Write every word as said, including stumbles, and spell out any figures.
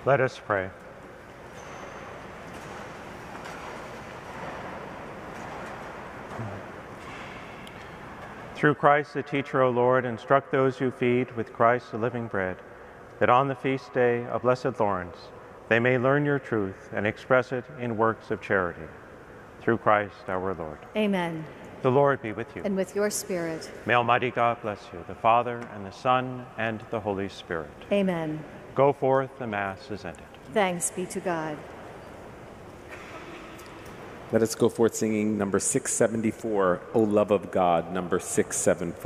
Let us pray. Through Christ the teacher, O Lord, instruct those who feed with Christ the living bread, that on the feast day of Blessed Lawrence they may learn your truth and express it in works of charity. Through Christ our Lord. Amen. The Lord be with you. And with your spirit. May Almighty God bless you, the Father, and the Son, and the Holy Spirit. Amen. Go forth, the Mass is ended. Thanks be to God. Let us go forth singing number six seventy-four, O Love of God, number six seventy-four.